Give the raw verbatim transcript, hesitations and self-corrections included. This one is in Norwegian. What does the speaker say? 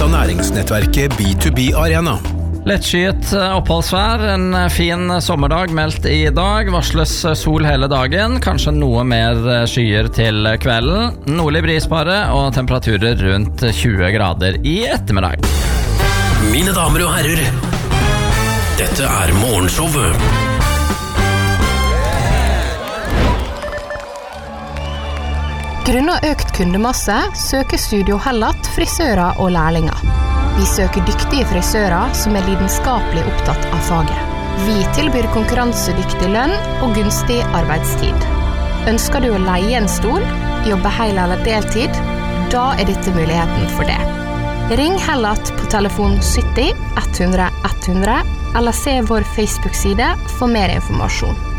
av næringsnettverket B to B Arena. Lettskyet oppholdsvær, en fin sommerdag meldt i dag, varsles sol hele dagen, kanskje noe mer skyer til kvelden, nordlig bris bare og temperaturer rundt tjue grader i ettermiddag. Mine damer og herrer, dette er Morgenshowet. Grunnet økt kundemasse søker Studio Hellat frisører og lærlinger. Vi søker dyktige frisører som er lidenskapelig opptatt av faget. Vi tilbyr konkurransedyktig lønn og gunstig arbeidstid. Ønsker du å leie en stol, jobbe hel eller deltid? Da er dette muligheten for det. Ring Hellat på telefon sytti ett hundre ett hundre eller se vår Facebook-side for mer informasjon.